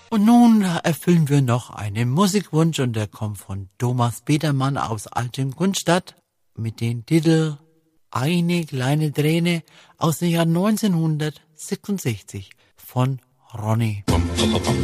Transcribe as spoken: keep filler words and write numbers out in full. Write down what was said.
Und nun erfüllen wir noch einen Musikwunsch und der kommt von Thomas Petermann aus Altenkunstadt mit dem Titel Eine kleine Träne aus dem Jahr neunzehnhundertsechsundsechzig von Ronny.